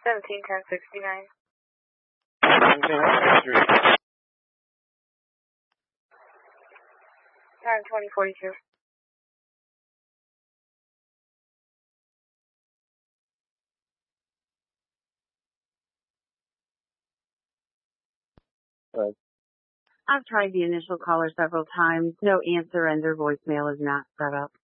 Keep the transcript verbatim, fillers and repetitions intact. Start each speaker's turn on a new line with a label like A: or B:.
A: seventeen ten sixty-nine. Time twenty forty-two.
B: Right.
C: I've tried the initial caller several times. No answer, and their voicemail is not set up.